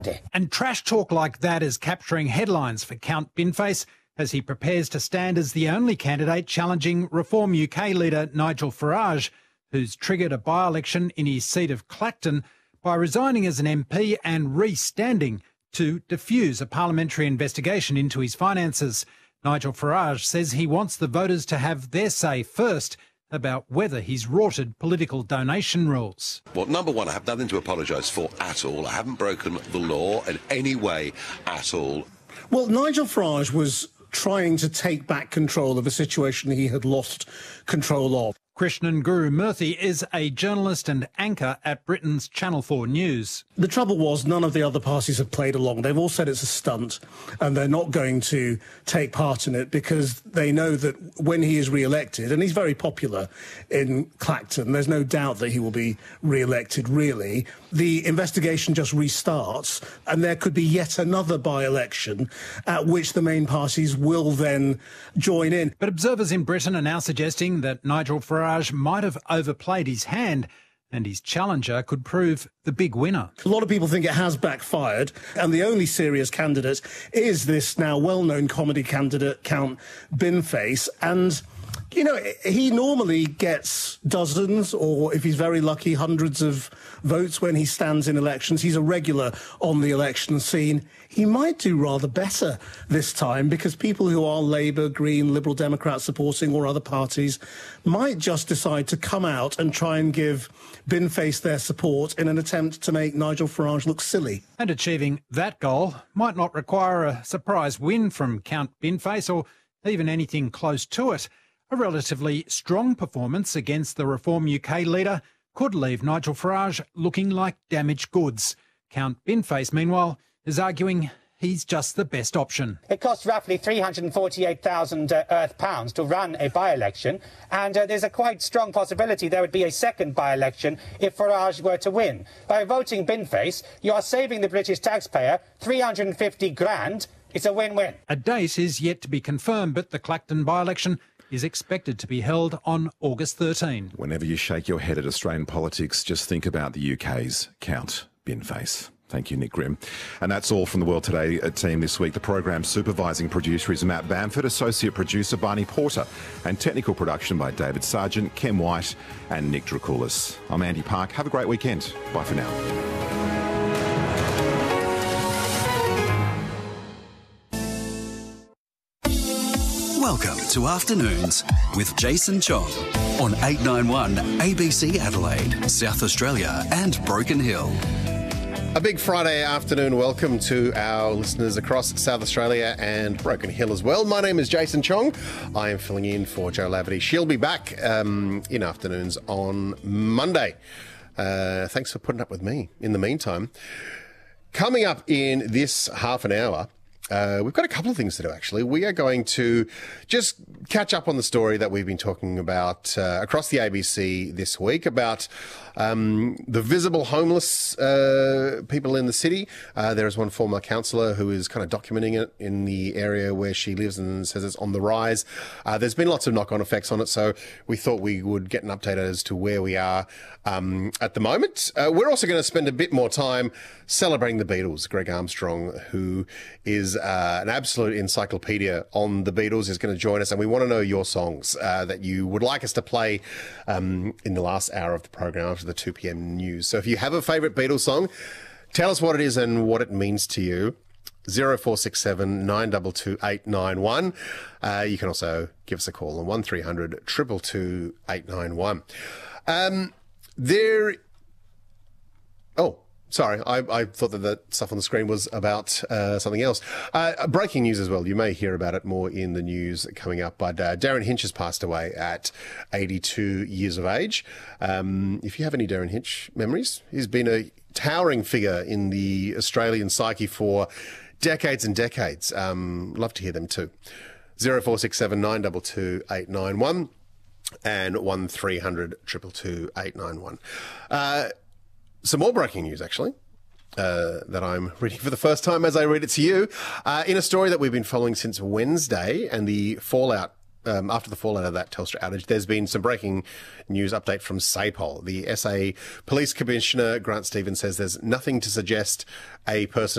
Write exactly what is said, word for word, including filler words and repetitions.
And trash talk like that is capturing headlines for Count Binface as he prepares to stand as the only candidate challenging Reform U K leader Nigel Farage, who's triggered a by-election in his seat of Clacton by resigning as an M P and re-standing to defuse a parliamentary investigation into his finances. Nigel Farage says he wants the voters to have their say first about whether he's rorted political donation rules. Well, number one, I have nothing to apologise for at all. I haven't broken the law in any way at all. Well, Nigel Farage was trying to take back control of a situation he had lost control of. Krishnan Guru Murthy is a journalist and anchor at Britain's Channel four News. The trouble was none of the other parties have played along. They've all said it's a stunt and they're not going to take part in it because they know that when he is re-elected, and he's very popular in Clacton, there's no doubt that he will be re-elected, really. The investigation just restarts and there could be yet another by-election at which the main parties will then join in. But observers in Britain are now suggesting that Nigel Farage might have overplayed his hand and his challenger could prove the big winner. A lot of people think it has backfired, and the only serious candidate is this now well-known comedy candidate, Count Binface, and you know, he normally gets dozens, or if he's very lucky, hundreds of votes when he stands in elections. He's a regular on the election scene. He might do rather better this time because people who are Labour, Green, Liberal Democrat supporting or other parties might just decide to come out and try and give Binface their support in an attempt to make Nigel Farage look silly. And achieving that goal might not require a surprise win from Count Binface or even anything close to it. A relatively strong performance against the Reform U K leader could leave Nigel Farage looking like damaged goods. Count Binface, meanwhile, is arguing he's just the best option. It costs roughly three hundred forty-eight thousand uh, Earth pounds to run a by-election, and uh, there's a quite strong possibility there would be a second by-election if Farage were to win. By voting Binface, you are saving the British taxpayer three hundred fifty grand. It's a win-win. A date is yet to be confirmed, but the Clacton by-election is expected to be held on August thirteenth. Whenever you shake your head at Australian politics, just think about the U K's Count Binface. Thank you, Nick Grimm. And that's all from the World Today team this week. The program's supervising producer is Matt Bamford, associate producer Barney Porter, and technical production by David Sargent, Ken White and Nick Dracoulis. I'm Andy Park. Have a great weekend. Bye for now. Welcome to Afternoons with Jason Chong on eight ninety-one A B C Adelaide, South Australia and Broken Hill. A big Friday afternoon welcome to our listeners across South Australia and Broken Hill as well. My name is Jason Chong. I am filling in for Jo Laverty. She'll be back um, in afternoons on Monday. Uh, thanks for putting up with me in the meantime. Coming up in this half an hour, Uh, we've got a couple of things to do, actually. We are going to just catch up on the story that we've been talking about uh, across the A B C this week about um, the visible homeless uh, people in the city. Uh, there is one former councillor who is kind of documenting it in the area where she lives and says it's on the rise. Uh, there's been lots of knock-on effects on it, so we thought we would get an update as to where we are um, at the moment. Uh, we're also going to spend a bit more time celebrating the Beatles. Greg Armstrong, who is uh, an absolute encyclopedia on the Beatles, is going to join us, and we want to know your songs uh, that you would like us to play um, in the last hour of the program after the two p.m. news. So if you have a favourite Beatles song, tell us what it is and what it means to you. zero four six seven nine two two eight nine one. Uh, you can also give us a call on one three hundred two two two eight nine one. Um, there... Oh... Sorry, I, I thought that the stuff on the screen was about uh, something else. Uh, breaking news as well. You may hear about it more in the news coming up. But uh, Darren Hinch has passed away at eighty-two years of age. Um, if you have any Darren Hinch memories, he's been a towering figure in the Australian psyche for decades and decades. Um, love to hear them too. zero four six seven nine two two eight nine one and one three hundred two two two eight nine one. Uh, Some more breaking news, actually, uh, that I'm reading for the first time as I read it to you, uh, in a story that we've been following since Wednesday and the fallout Um, after the fallout of that Telstra outage, there's been some breaking news update from SAPOL. The S A Police Commissioner, Grant Stevens, says there's nothing to suggest a person